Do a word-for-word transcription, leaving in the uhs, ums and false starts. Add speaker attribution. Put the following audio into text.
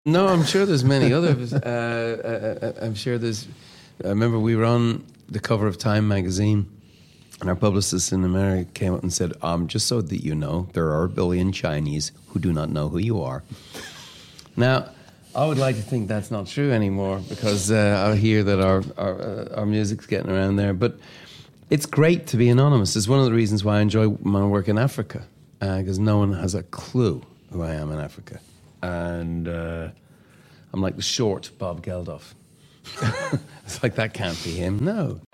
Speaker 1: No, I'm sure there's many others. Uh, uh, uh, I'm sure there's. I remember we were on the cover of Time magazine, and our publicist in America came up and said, um, just so that you know, there are a billion Chinese who do not know who you are. Now, I would like to think that's not true anymore, because uh, I hear that our our, uh, our music's getting around there. But it's great to be anonymous. It's one of the reasons why I enjoy my work in Africa, because uh, no one has a clue who I am in Africa. And uh, I'm like the short Bob Geldof. It's like, that can't be him. No.